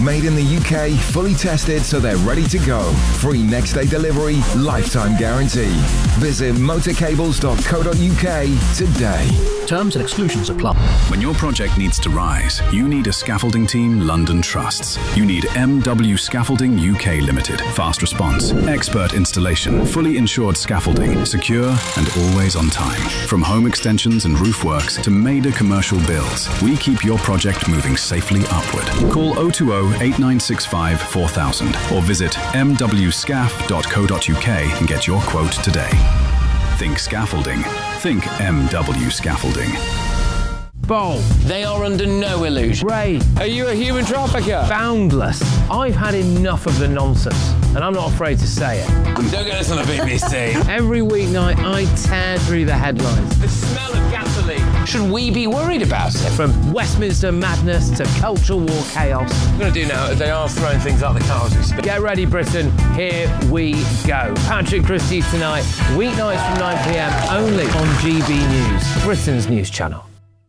Made in the UK, fully tested so they're ready to go. Free next day delivery, lifetime guarantee. Visit motorcables.co.uk today. Terms and exclusions apply. When your project needs to rise, you need a scaffolding team London trusts. You need MW Scaffolding UK Limited. Fast response, expert installation, fully insured scaffolding, secure and always on time. From home extensions and roof works to major commercial builds, we keep your project moving safely upward. Call 020 8965 4000 or visit mwscaf.co.uk and get your quote today. Think scaffolding. Think MW Scaffolding. Bowl. They are under no illusion. Ray. Are you a human trafficker? Boundless. I've had enough of the nonsense, and I'm not afraid to say it. Don't get this on the BBC. Every weeknight, I tear through the headlines. The smell of gasoline. Should we be worried about it? From Westminster madness to cultural war chaos. What I'm going to do now is they are throwing things out the car as we speak. Get ready, Britain. Here we go. Patrick Christie tonight, weeknights from 9 p.m, only on GB News, Britain's news channel.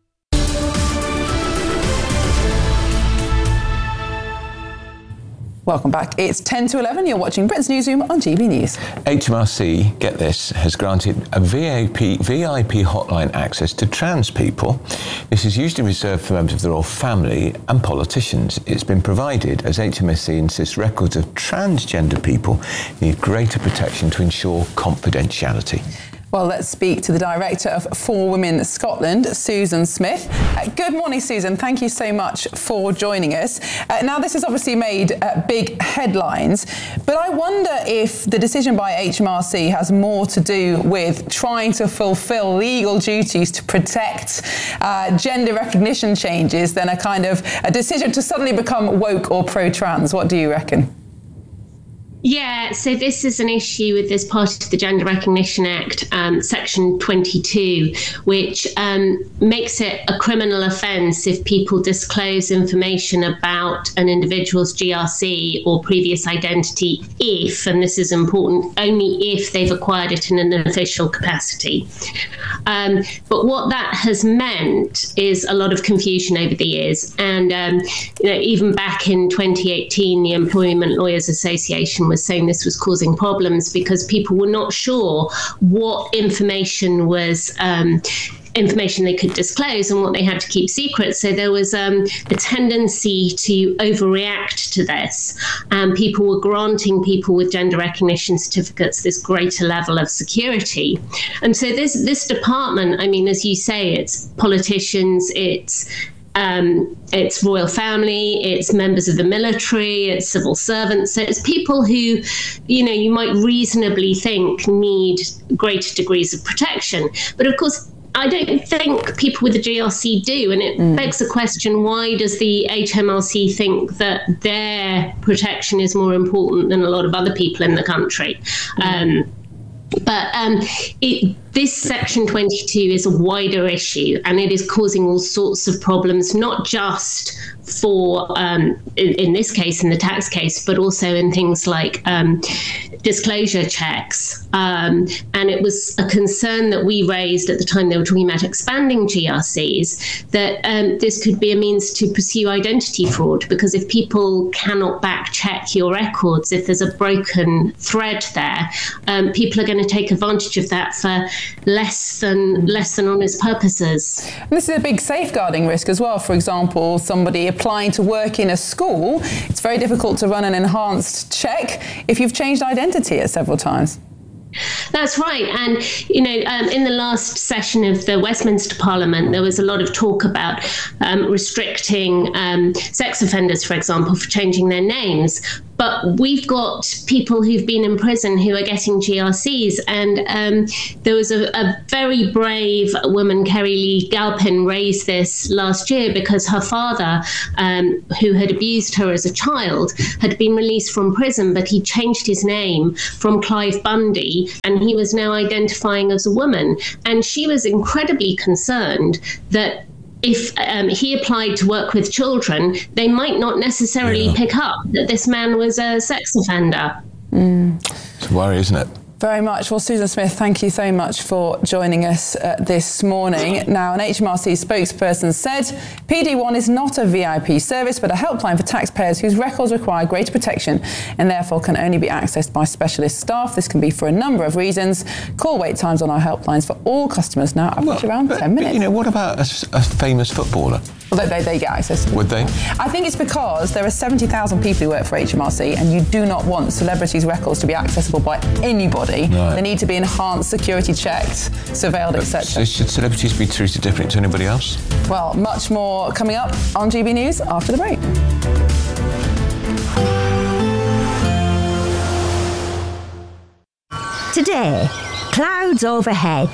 Welcome back. It's 10 to 11. You're watching Britain's Newsroom on GB News. HMRC, get this, has granted a VIP hotline access to trans people. This is usually reserved for members of the royal family and politicians. It's been provided as HMRC insists records of transgender people need greater protection to ensure confidentiality. Well, let's speak to the director of For Women Scotland, Susan Smith. Good morning, Susan. Thank you so much for joining us. Now, this has obviously made big headlines, but I wonder if the decision by HMRC has more to do with trying to fulfil legal duties to protect gender recognition changes than a kind of a decision to suddenly become woke or pro-trans. What do you reckon? Yeah, so this is an issue with this part of the Gender Recognition Act, Section 22, which makes it a criminal offence if people disclose information about an individual's GRC or previous identity if, and this is important, only if they've acquired it in an official capacity. But what that has meant is a lot of confusion over the years. And even back in 2018, the Employment Lawyers Association was saying this was causing problems because people were not sure what information was information they could disclose and what they had to keep secret. So there was a tendency to overreact to this. People were granting people with gender recognition certificates this greater level of security. And so this department, I mean, as you say, it's politicians, it's royal family, it's members of the military, it's civil servants. So it's people who, you might reasonably think need greater degrees of protection. But of course, I don't think people with the GRC do. And it begs the question, why does the HMRC think that their protection is more important than a lot of other people in the country? This Section 22 is a wider issue, and it is causing all sorts of problems, not just for, in this case, in the tax case, but also in things like disclosure checks. And it was a concern that we raised at the time they were talking about expanding GRCs, that this could be a means to pursue identity fraud, because if people cannot back check your records, if there's a broken thread there, people are going to take advantage of that for less than honest purposes. And this is a big safeguarding risk as well. For example, somebody applying to work in a school, it's very difficult to run an enhanced check if you've changed identity several times. That's right. And, in the last session of the Westminster Parliament, there was a lot of talk about restricting sex offenders, for example, for changing their names. But we've got people who've been in prison who are getting GRCs. And there was a very brave woman, Kerry Lee Galpin, raised this last year because her father, who had abused her as a child, had been released from prison, but he changed his name from Clive Bundy, and he was now identifying as a woman. And she was incredibly concerned that if he applied to work with children, they might not necessarily pick up that this man was a sex offender. It's a worry, isn't it? Very much. Well, Susan Smith, thank you so much for joining us this morning. Now, an HMRC spokesperson said PD1 is not a VIP service, but a helpline for taxpayers whose records require greater protection and therefore can only be accessed by specialist staff. This can be for a number of reasons. Call wait times on our helplines for all customers now average around 10 minutes. But, you know, what about a famous footballer? Well, they get access to it. Would they? I think it's because there are 70,000 people who work for HMRC and you do not want celebrities' records to be accessible by anybody. Right. They need to be enhanced, security checked, surveilled, etc. Should celebrities be treated differently to anybody else? Well, much more coming up on GB News after the break. Today, clouds overhead,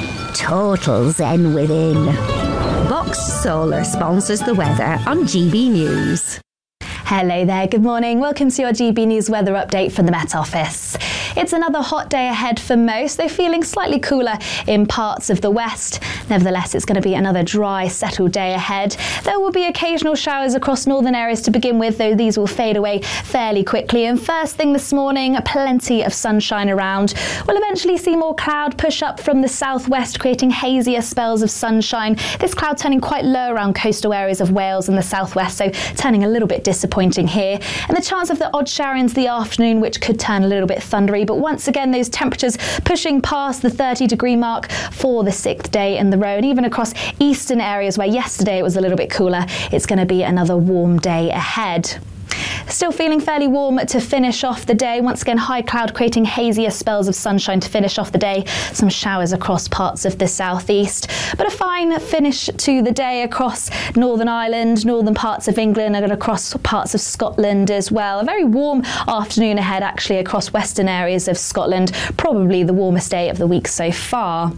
total zen within. Box Solar sponsors the weather on GB News. Hello there, good morning. Welcome to your GB News weather update from the Met Office. It's another hot day ahead for most, though feeling slightly cooler in parts of the west. Nevertheless, it's going to be another dry, settled day ahead. There will be occasional showers across northern areas to begin with, though these will fade away fairly quickly. And first thing this morning, plenty of sunshine around. We'll eventually see more cloud push up from the southwest, creating hazier spells of sunshine. This cloud turning quite low around coastal areas of Wales and the southwest, so turning a little bit disappointing here. And the chance of the odd shower into the afternoon, which could turn a little bit thundery. But once again, those temperatures pushing past the 30-degree mark for the 6th day in the row. And even across eastern areas where yesterday it was a little bit cooler, it's going to be another warm day ahead. Still feeling fairly warm to finish off the day. Once again, high cloud creating hazier spells of sunshine to finish off the day. Some showers across parts of the southeast. But a fine finish to the day across Northern Ireland, northern parts of England and across parts of Scotland as well. A very warm afternoon ahead actually across western areas of Scotland. Probably the warmest day of the week so far.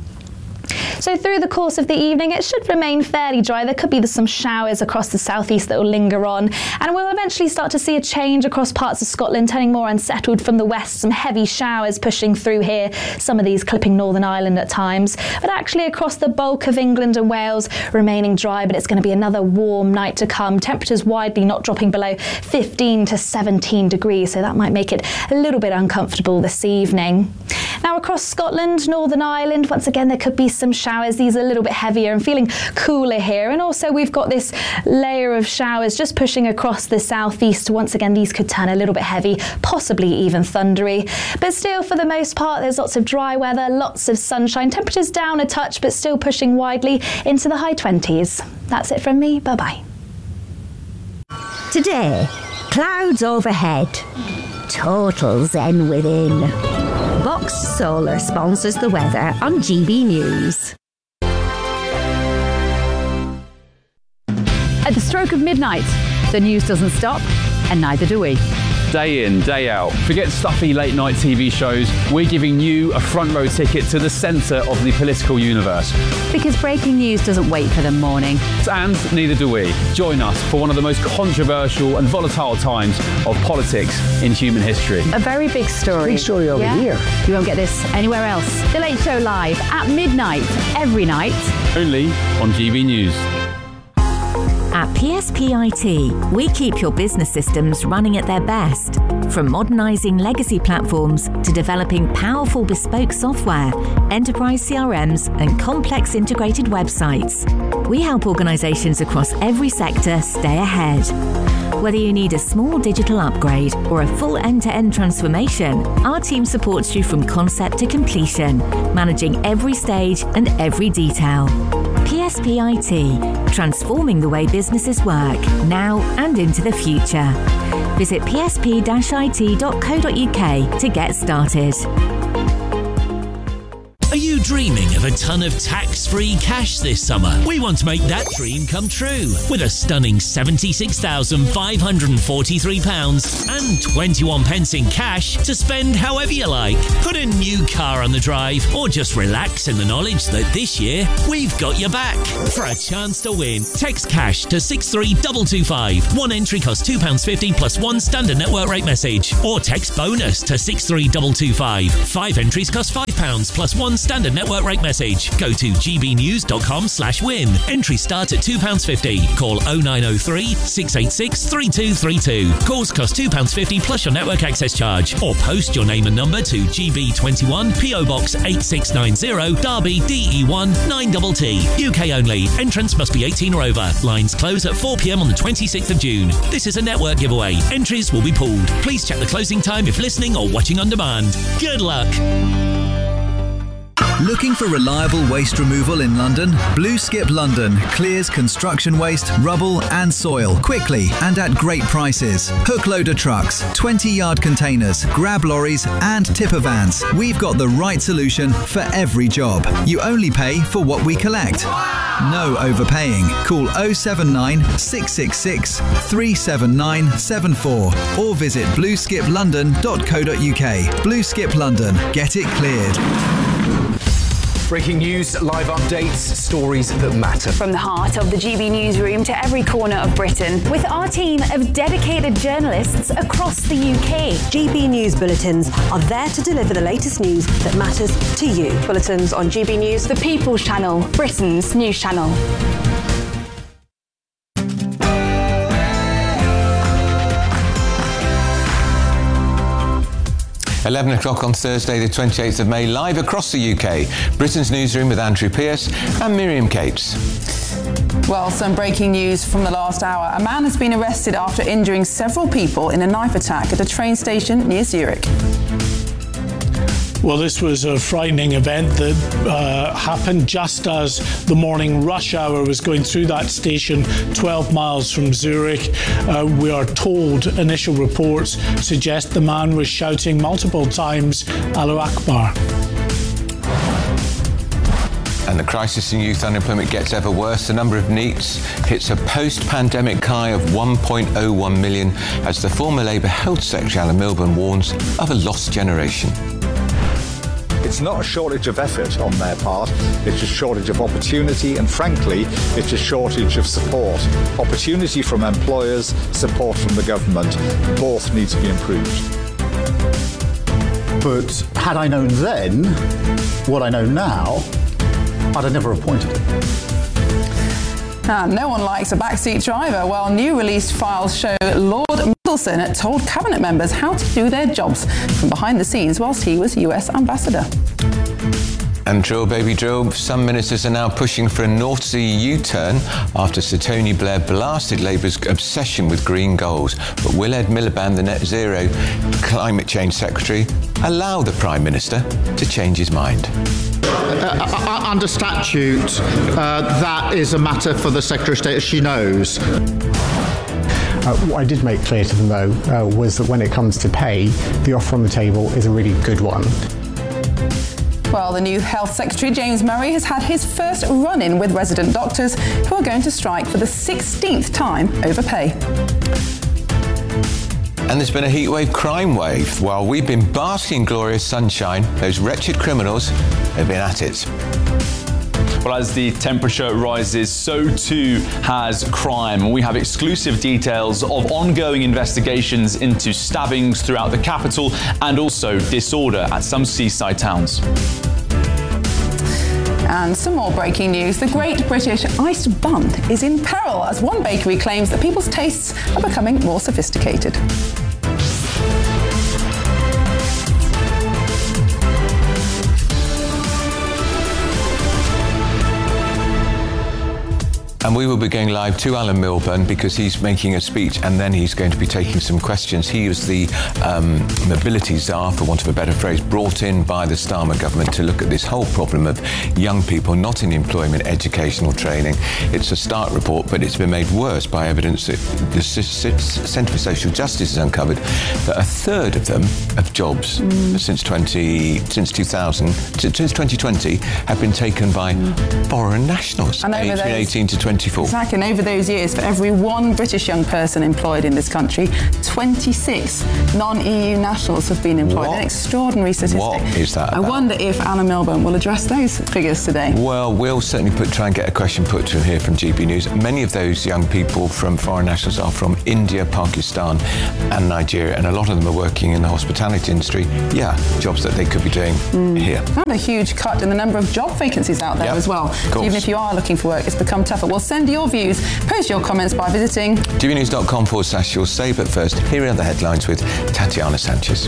So through the course of the evening, it should remain fairly dry. There could be some showers across the southeast that will linger on. And we'll eventually start to see a change across parts of Scotland, turning more unsettled from the west. Some heavy showers pushing through here, some of these clipping Northern Ireland at times. But actually across the bulk of England and Wales, remaining dry, but it's going to be another warm night to come. Temperatures widely not dropping below 15 to 17 degrees, so that might make it a little bit uncomfortable this evening. Now across Scotland, Northern Ireland, once again there could be some showers. These are a little bit heavier and feeling cooler here. And also we've got this layer of showers just pushing across the southeast. Once again, these could turn a little bit heavy, possibly even thundery. But still, for the most part, there's lots of dry weather, lots of sunshine. Temperatures down a touch, but still pushing widely into the high 20s. That's it from me. Bye-bye. Today, clouds overhead, total zen within. Box Solar sponsors the weather on GB News. At the stroke of midnight, the news doesn't stop, and neither do we. Day in, day out. Forget stuffy late night TV shows. We're giving you a front row ticket to the centre of the political universe. Because breaking news doesn't wait for the morning. And neither do we. Join us for one of the most controversial and volatile times of politics in human history. A very big story. Big story over here. You won't get this anywhere else. The Late Show live at midnight, every night. Only on GB News. At PSPIT, we keep your business systems running at their best. From modernising legacy platforms to developing powerful bespoke software, enterprise CRMs and complex integrated websites, we help organisations across every sector stay ahead. Whether you need a small digital upgrade or a full end-to-end transformation, our team supports you from concept to completion, managing every stage and every detail. PSPIT, transforming the way businesses work, now and into the future. Visit psp-it.co.uk to get started. Are you dreaming of a ton of tax-free cash this summer? We want to make that dream come true with a stunning £76,543 and 21 pence in cash to spend however you like. Put a new car on the drive or just relax in the knowledge that this year we've got your back. For a chance to win, text cash to 63225. One entry costs £2.50 plus one standard network rate message. Or text bonus to 63225. 5 entries cost £5 plus one standard network rate message. Go to gbnews.com/win. Entries start at £2.50. Call 0903 686 3232. Calls cost £2.50 plus your network access charge. Or post your name and number to GB21 PO Box 8690 Derby DE1 9TT. UK only. Entrance must be 18 or over. Lines close at 4 p.m. on the 26th of June. This is a network giveaway. Entries will be pulled. Please check the closing time if listening or watching on demand. Good luck. Looking for reliable waste removal in London? Blue Skip London clears construction waste, rubble and soil quickly and at great prices. Hook loader trucks, 20-yard containers, grab lorries and tipper vans. We've got the right solution for every job. You only pay for what we collect. No overpaying. Call 079 666 37974 or visit blueskiplondon.co.uk. Blue Skip London. Get it cleared. Breaking news, live updates, stories that matter. From the heart of the GB newsroom to every corner of Britain, with our team of dedicated journalists across the UK. GB News Bulletins are there to deliver the latest news that matters to you. Bulletins on GB News, the People's Channel, Britain's news channel. 11 o'clock on Thursday, the 28th of May, live across the UK. Britain's newsroom with Andrew Pierce and Miriam Cates. Well, some breaking news from the last hour. A man has been arrested after injuring several people in a knife attack at a train station near Zurich. Well, this was a frightening event that happened just as the morning rush hour was going through that station 12 miles from Zurich. We are told initial reports suggest the man was shouting multiple times, Allahu Akbar. And the crisis in youth unemployment gets ever worse. The number of NEETs hits a post-pandemic high of 1.01 million as the former Labour Health Secretary Alan Milburn warns of a lost generation. It's not a shortage of effort on their part, it's a shortage of opportunity and frankly, it's a shortage of support. Opportunity from employers, support from the government, both need to be improved. But had I known then what I know now, I'd have never appointed him. And no one likes a backseat driver. Well, new released files show Lord Middleton told cabinet members how to do their jobs from behind the scenes whilst he was US ambassador. And drill, baby, drill. Some ministers are now pushing for a North Sea U-turn after Sir Tony Blair blasted Labour's obsession with green goals. But will Ed Miliband, the Net Zero Climate Change Secretary, allow the Prime Minister to change his mind? Under statute, that is a matter for the Secretary of State, as she knows. What I did make clear to them, though, was that when it comes to pay, the offer on the table is a really good one. Well, the new Health Secretary, James Murray, has had his first run-in with resident doctors who are going to strike for the 16th time over pay. And there's been a heatwave crime wave. While we've been basking in glorious sunshine, those wretched criminals have been at it. Well, as the temperature rises, so too has crime. We have exclusive details of ongoing investigations into stabbings throughout the capital and also disorder at some seaside towns. And some more breaking news. The Great British Iced Bun is in peril as one bakery claims that people's tastes are becoming more sophisticated. And we will be going live to Alan Milburn because he's making a speech and then he's going to be taking some questions. He was the mobility czar, for want of a better phrase, brought in by the Starmer government to look at this whole problem of young people not in employment, educational training. It's a start report, but it's been made worse by evidence that the Centre for Social Justice has uncovered that a third of them, of jobs since 2020, have been taken by foreign nationals, aged 18 to 20. 24. Exactly, and over those years, for every one British young person employed in this country, 26 non-EU nationals have been employed. An extraordinary statistic. What is that about? I wonder if Alan Milburn will address those figures today. Well, we'll certainly try and get a question put to him here from GB News. Many of those young people from foreign nationals are from India, Pakistan and Nigeria, and a lot of them are working in the hospitality industry. Yeah, jobs that they could be doing here. Not a huge cut in the number of job vacancies out there as well. So even if you are looking for work, it's become tougher. Well, send your views, post your comments by visiting gbnews.com/you'll say. But first, here are the headlines with Tatiana Sanchez.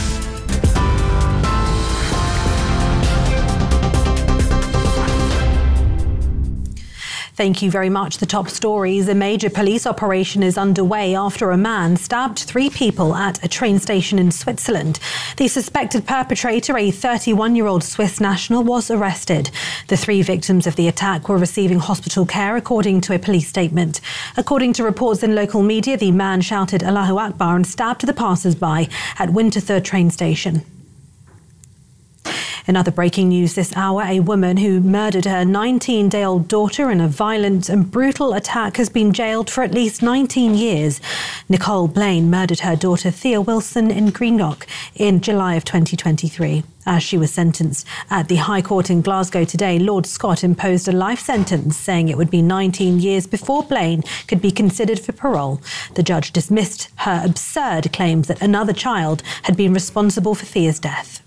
Thank you very much. The top stories. A major police operation is underway after a man stabbed 3 people at a train station in Switzerland. The suspected perpetrator, a 31-year-old Swiss national, was arrested. The 3 victims of the attack were receiving hospital care, according to a police statement. According to reports in local media, the man shouted Allahu Akbar and stabbed the passers-by at Winterthur train station. In other breaking news this hour, a woman who murdered her 19-day-old daughter in a violent and brutal attack has been jailed for at least 19 years. Nicole Blaine murdered her daughter Thea Wilson in Greenock in July of 2023. As she was sentenced at the High Court in Glasgow today, Lord Scott imposed a life sentence, saying it would be 19 years before Blaine could be considered for parole. The judge dismissed her absurd claims that another child had been responsible for Thea's death.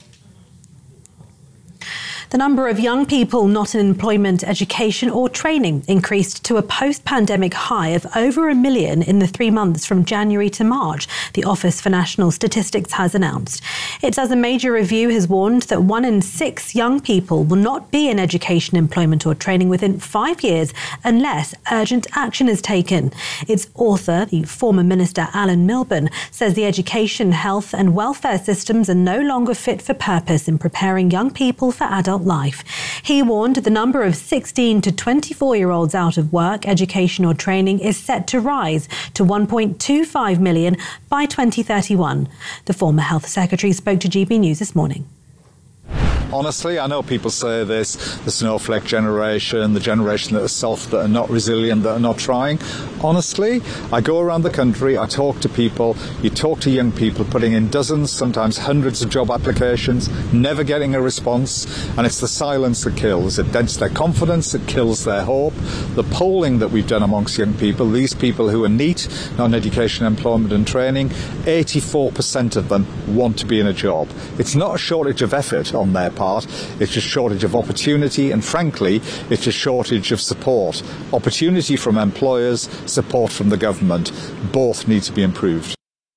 The number of young people not in employment, education or training increased to a post-pandemic high of over 1 million in the 3 months from January to March, the Office for National Statistics has announced. It says a major review has warned that 1 in 6 young people will not be in education, employment or training within 5 years unless urgent action is taken. Its author, the former Minister Alan Milburn, says the education, health and welfare systems are no longer fit for purpose in preparing young people for adult life. He warned the number of 16 to 24-year-olds out of work, education or training is set to rise to 1.25 million by 2031. The former Health Secretary spoke to GB News this morning. Honestly, I know people say this, the snowflake generation, the generation that are soft, that are not resilient, that are not trying. Honestly, I go around the country, I talk to people, you talk to young people putting in dozens, sometimes hundreds of job applications, never getting a response, and it's the silence that kills. It dents their confidence, it kills their hope. The polling that we've done amongst young people, these people who are NEET, non-education, employment and training, 84% of them want to be in a job. It's not a shortage of effort on their part, it's a shortage of opportunity, and frankly, it's a shortage of support. Opportunity from employers, support from the government. Both need to be improved.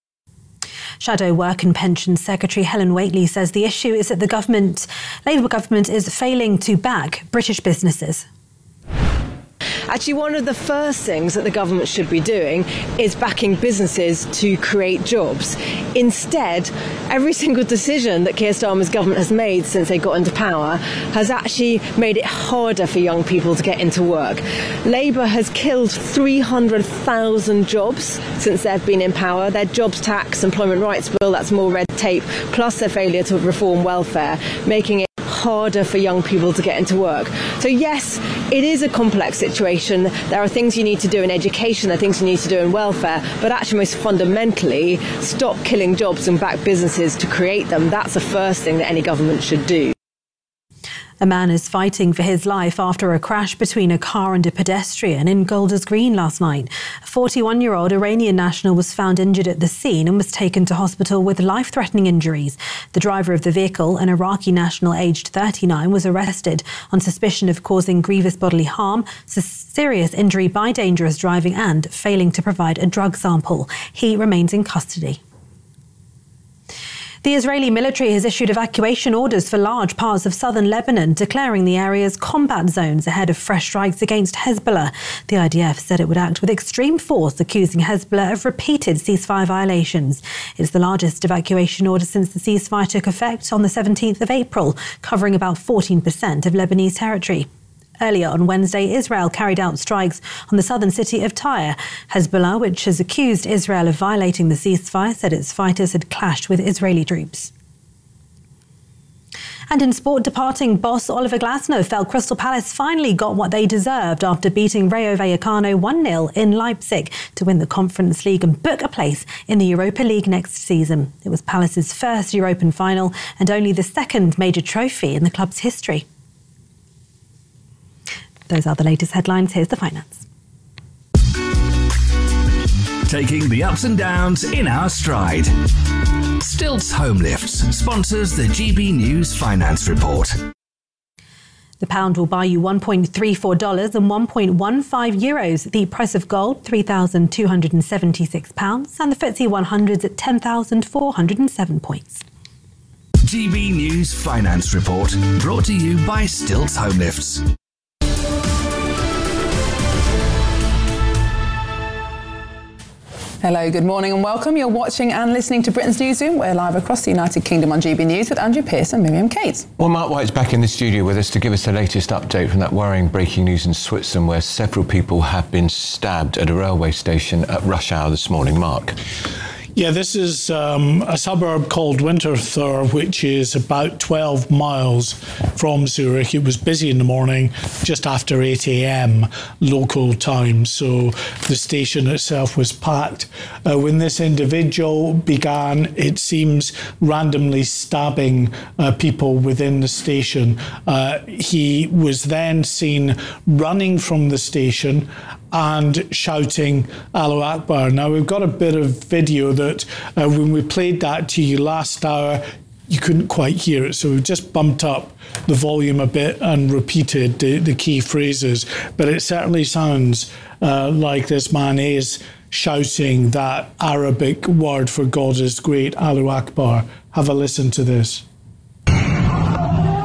Shadow Work and Pensions Secretary Helen Whately says the issue is that the Labour government is failing to back British businesses. Actually, one of the first things that the government should be doing is backing businesses to create jobs. Instead, every single decision that Keir Starmer's government has made since they got into power has actually made it harder for young people to get into work. Labour has killed 300,000 jobs since they've been in power. Their jobs tax, employment rights bill, that's more red tape, plus their failure to reform welfare, making it harder for young people to get into work. So yes, it is a complex situation. There are things you need to do in education, there are things you need to do in welfare, but actually most fundamentally, stop killing jobs and back businesses to create them. That's the first thing that any government should do. A man is fighting for his life after a crash between a car and a pedestrian in Golders Green last night. A 41-year-old Iranian national was found injured at the scene and was taken to hospital with life-threatening injuries. The driver of the vehicle, an Iraqi national aged 39, was arrested on suspicion of causing grievous bodily harm, serious injury by dangerous driving and failing to provide a drug sample. He remains in custody. The Israeli military has issued evacuation orders for large parts of southern Lebanon, declaring the areas combat zones ahead of fresh strikes against Hezbollah. The IDF said it would act with extreme force, accusing Hezbollah of repeated ceasefire violations. It's the largest evacuation order since the ceasefire took effect on the 17th of April, covering about 14% of Lebanese territory. Earlier on Wednesday, Israel carried out strikes on the southern city of Tyre. Hezbollah, which has accused Israel of violating the ceasefire, said its fighters had clashed with Israeli troops. And in sport, departing boss Oliver Glasner felt Crystal Palace finally got what they deserved after beating Rayo Vallecano 1-0 in Leipzig to win the Conference League and book a place in the Europa League next season. It was Palace's first European final and only the second major trophy in the club's history. Those are the latest headlines. Here's the finance. Taking the ups and downs in our stride. Stilts Home Lifts sponsors the GB News Finance Report. The pound will buy you $1.34 and 1.15 euros. The price of gold, £3,276, and the FTSE 100's at 10,407 points. GB News Finance Report, brought to you by Stilts Home Lifts. Hello, good morning and welcome. You're watching and listening to Britain's Newsroom. We're live across the United Kingdom on GB News with Andrew Pearce and Miriam Cates. Well, Mark White's back in the studio with us to give us the latest update from that worrying breaking news in Switzerland where several people have been stabbed at a railway station at rush hour this morning. Mark. Yeah, this is a suburb called Winterthur, which is about 12 miles from Zurich. It was busy in the morning, just after 8 a.m. local time, so the station itself was packed. When this individual began, it seems, randomly stabbing people within the station. He was then seen running from the station and shouting Allahu Akbar. Now, we've got a bit of video that when we played that to you last hour, you couldn't quite hear it. So we've just bumped up the volume a bit and repeated the key phrases. But it certainly sounds like this man is shouting that Arabic word for God is great, Allahu Akbar. Have a listen to this.